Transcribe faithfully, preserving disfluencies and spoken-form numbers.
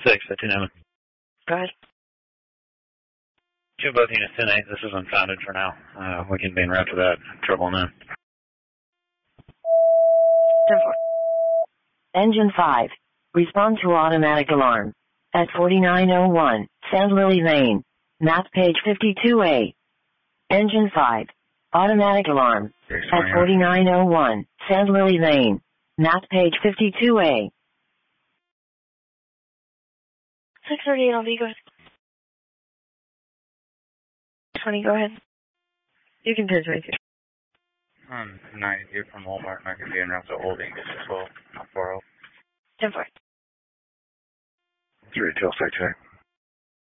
six, fifteen Evan. Go ahead. Two both units ten eight. This is unfounded for now. Uh, we can be en route to that. Trouble on that. ten four. Engine five. Respond to automatic alarm. At forty-nine oh one, Sand Lily Lane. Map page fifty-two A. Engine five. Automatic alarm. At forty-nine oh one, Sand Lily Lane. Map page fifty-two A. six thirty-eight on V, go ahead. twenty, go ahead. You can turn twenty-two. Um, ninety-two from Walmart, and I can be en route to Old English as well. Not far out. ten four. three, tail side check.